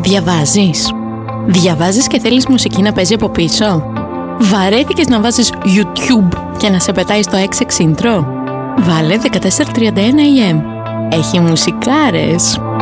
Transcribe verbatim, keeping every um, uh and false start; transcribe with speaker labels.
Speaker 1: Διαβάζεις? Διαβάζεις και θέλεις μουσική να παίζει από πίσω? Βαρέθηκες να βάζεις YouTube και να σε πετάει στο έξι εξ intro? Βάλε δεκατέσσερα τριάντα ένα έι εμ. Έχει μουσικάρες.